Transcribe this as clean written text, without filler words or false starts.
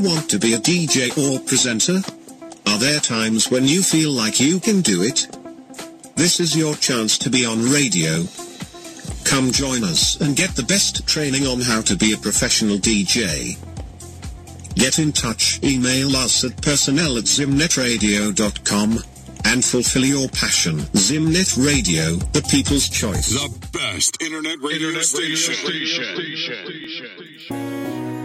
Want to be a DJ or presenter? Are there times when you feel like you can do it? This is your chance to be on radio. Come join us and get the best training on how to be a professional DJ. Get in touch, email us at personnel@zimnetradio.com and fulfill your passion. Zimnet Radio, the people's choice. The best internet radio station.